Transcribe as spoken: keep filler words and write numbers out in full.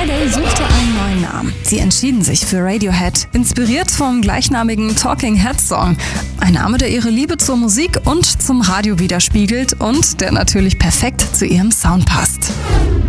Friday suchte einen neuen Namen. Sie entschieden sich für Radiohead, inspiriert vom gleichnamigen Talking Heads Song. Ein Name, der ihre Liebe zur Musik und zum Radio widerspiegelt und der natürlich perfekt zu ihrem Sound passt.